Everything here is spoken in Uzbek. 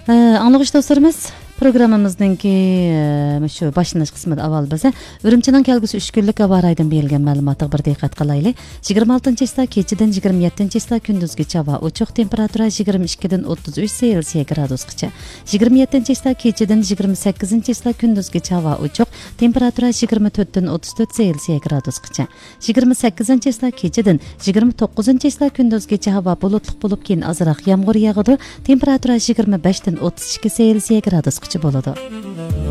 Anlıqış dostlarımız, programımızdaki şu başlanış kısmında avval bize Ürümçinin kelgüsü 3 günlük hava raydan berilgen ma'lumotga bir diqqat qilaylik. 26-ista kechidan 27-ista kunduzgacha havo ochiq, temperatura 22dan 33 Selsiya gradusgacha. 27-ista kechidan 28-ista kunduzgacha havo ochiq, temperatura 24dan 34 Selsiya gradusgacha. 28-ista kechidan 29-ista kunduzgacha havo bulutli bo'lib, keyin azroq yomg'ir yog'adi, temperatura 25dan 32 Selsiya gradusgacha bo'ladi.